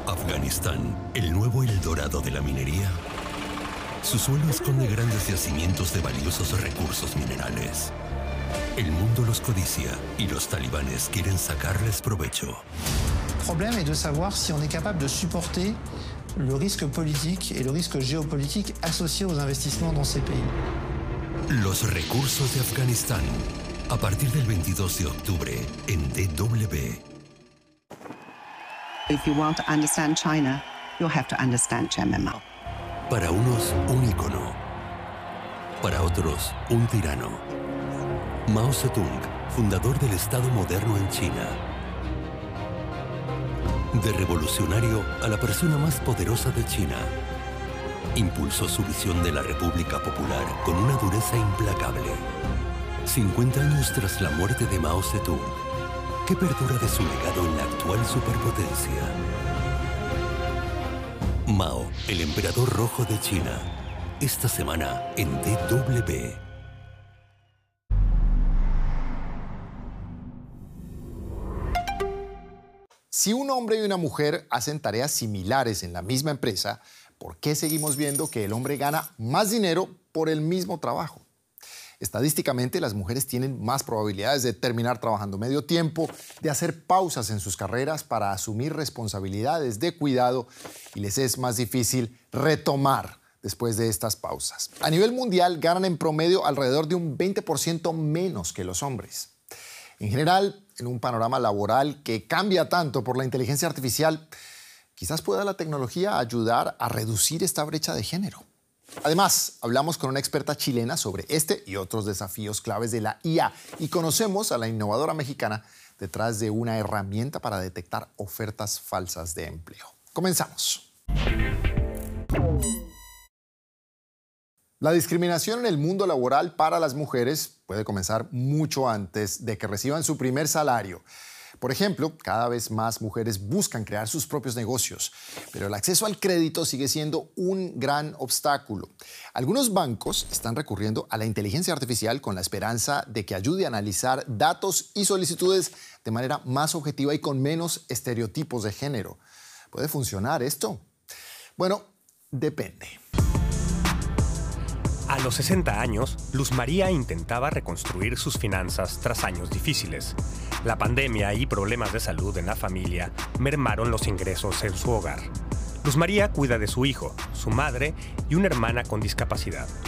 Afganistán, el nuevo Eldorado de la minería. Su suelo esconde grandes yacimientos de valiosos recursos minerales. El mundo los codicia y los talibanes quieren sacarles provecho. Le problème est de savoir si on est capable de supporter le risque politique et le risque géopolitique associé aux investissements dans ces pays. Los recursos de Afganistán, a partir del 22 de octubre en DW. If you want to understand China, you'll have to understand Chairman Mao. Para unos, un ícono. Para otros, un tirano. Mao Zedong, fundador del Estado moderno en China. De revolucionario a la persona más poderosa de China. Impulsó su visión de la República Popular con una dureza implacable. 50 años tras la muerte de Mao Zedong, ¿qué perdura de su legado en la actual superpotencia? Mao, el emperador rojo de China. Esta semana en DW. Si un hombre y una mujer hacen tareas similares en la misma empresa, ¿por qué seguimos viendo que el hombre gana más dinero por el mismo trabajo? Estadísticamente, las mujeres tienen más probabilidades de terminar trabajando medio tiempo, de hacer pausas en sus carreras para asumir responsabilidades de cuidado y les es más difícil retomar después de estas pausas. A nivel mundial, ganan en promedio alrededor de un 20% menos que los hombres. En general, en un panorama laboral que cambia tanto por la inteligencia artificial, quizás pueda la tecnología ayudar a reducir esta brecha de género. Además, hablamos con una experta chilena sobre este y otros desafíos claves de la IA y conocemos a la innovadora mexicana detrás de una herramienta para detectar ofertas falsas de empleo. Comenzamos. La discriminación en el mundo laboral para las mujeres puede comenzar mucho antes de que reciban su primer salario. Por ejemplo, cada vez más mujeres buscan crear sus propios negocios, pero el acceso al crédito sigue siendo un gran obstáculo. Algunos bancos están recurriendo a la inteligencia artificial con la esperanza de que ayude a analizar datos y solicitudes de manera más objetiva y con menos estereotipos de género. ¿Puede funcionar esto? Bueno, depende. A los 60 años, Luz María intentaba reconstruir sus finanzas tras años difíciles. La pandemia y problemas de salud en la familia mermaron los ingresos en su hogar. Luz María cuida de su hijo, su madre y una hermana con discapacidad.